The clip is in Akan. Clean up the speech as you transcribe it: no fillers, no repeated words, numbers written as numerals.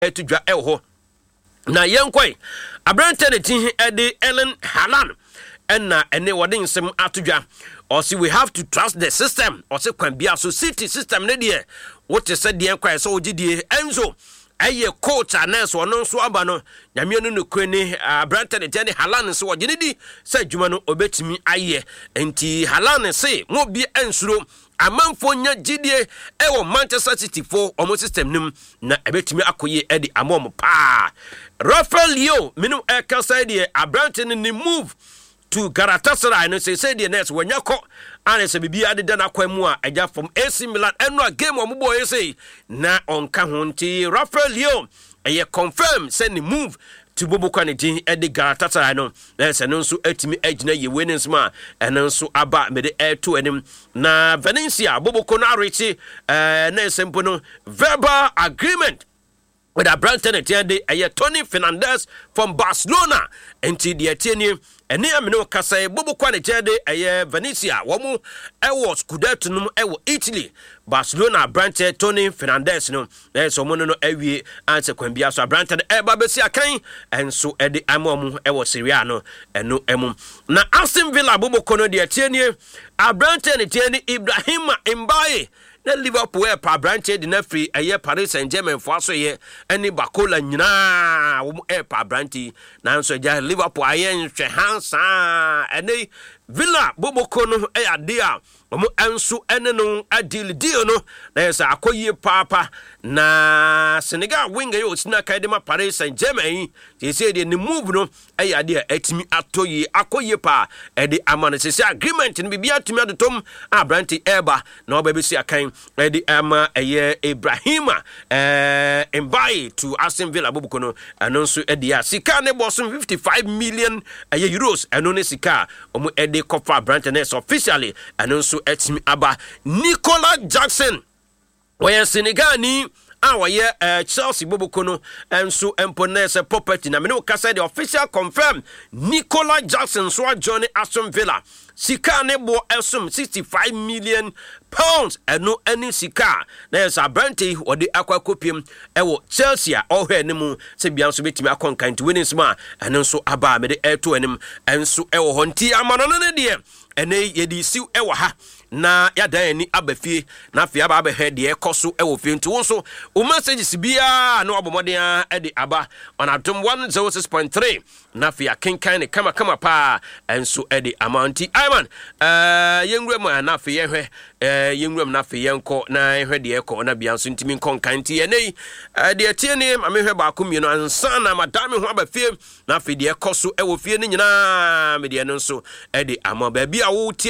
etudwa ewo na yenkoi abrante ne tin ede Ellen Haaland enna ene wode nsem atudwa or we have to trust the system or say kwan bia so city system ne de what say de kwai so ogidie enzo aye coach anes wono nso aba no nyame no no kwani abrante ne tin Haaland so wogine di say djuma no obetimi aye enti Haaland say mo bi ensuro amanfo nya gidie ewo Manchester City for omo system nim na ebetimi akoye edi amom pa Rafael Leo minu ekasa de abrante ne move to Galatasaray no say the next when yako and say bibi adeda na kwamu a eja from AC Milan eno a game omo boy say na onka honti Rafael Leo e confirm send the move to Bobo Kwanedi e de Galatasaray no na say no so atimi agina ye winnings ma eno so aba me de air to enim na Valencia Bobo Konarichi na sempo no verbal agreement with Abrante ne tiende Tony Fernandes from Barcelona enti de tieni ene amino kasa Bobo Kwanedi Venezia womu ewo Scudetto num ewo Italy Barcelona Abrante Tony Fernandes no so mo no awie anse kwambia so Abrante eba besi akan enso ede amomu ewo Serie A no eno emu na Aston Villa Bobo Kono de tieni Abrante ne tieni Ibrahima Mbaye na Liverpool pa branch de na free Paris Saint-Germain fo aso ye ani bakola nyina wo pa branch na nso ja Liverpool aye nhwe hansa ene Villa Boboko no ade a omo enso ene no adil deal no na yesa akoye papa na Senegal winger yo sina kaidema Paris Saint-Germain they say the move no ade a atimi atoye akoye pa ede amane se agreement no bibia atimi adotom abranti eba na obebesi akan ede ama Ibrahima Mbaye to Aston Villa Boboko no anonso ede a sika ne bosom 55 million euros eno ne sika omo ede kofa brandness officially anonso etimi aba Nicolas Jackson we Senegal ni awaye Chelsea Boboko no enso emponese property na me no kasa the official confirm Nicolas Jackson so join Aston Villa sika ne bo esum 65 million pounds eno any sika na yesa Brante odi akwakopiem ewo Chelsea ohwe ne mu se bia so betimi akonkan to winnings ma eno so aba me de eto enim enso ewo honti amano ne de ene yedi siw ewo ha na yada ni abafie na afia ba ba he de ekoso ewo fie nti wonso o messages bia na obomoden e de aba on atom 106.3 na afia kenkan ne kama pa enso e de amounti Iman yenwem na afia hwe yenwem na afia yenko na hwe de eko na bia nso ntimi konkan nti ene de tie ni amehwe ba akomieno ansa na madame ho abafie na afia de ekoso ewo fie ni nyina me de no nso e de amo ba bia wo